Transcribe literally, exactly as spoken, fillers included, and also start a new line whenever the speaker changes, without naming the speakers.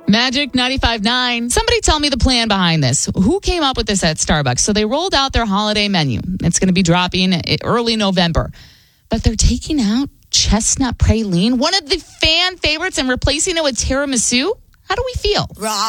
Magic ninety-five point nine. Somebody tell me the plan behind this. Who came up with this at Starbucks? So they rolled out their holiday menu. It's going to be dropping early November. But they're taking out chestnut praline, one of the fan favorites, and replacing it with tiramisu. How do we feel?
Raw.